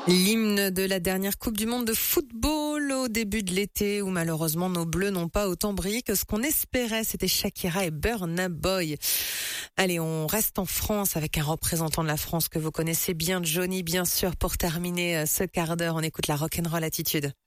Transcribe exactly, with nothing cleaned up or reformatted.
L'hymne de la dernière Coupe du Monde de football au début de l'été où malheureusement nos Bleus n'ont pas autant brillé que ce qu'on espérait. C'était Shakira et Burna Boy. Allez, on reste en France avec un représentant de la France que vous connaissez bien, Johnny, bien sûr. Pour terminer ce quart d'heure, on écoute la rock'n'roll attitude.